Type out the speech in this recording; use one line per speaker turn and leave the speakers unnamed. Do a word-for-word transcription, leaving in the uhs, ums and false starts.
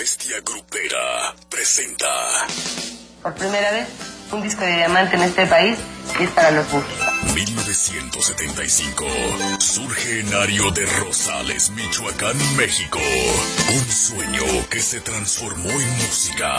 bestia grupera presenta.
Por primera vez, un disco de diamante en este país es para los burros.
mil novecientos setenta y cinco. Surge en Ario de Rosales, Michoacán, México. Un sueño que se transformó en música.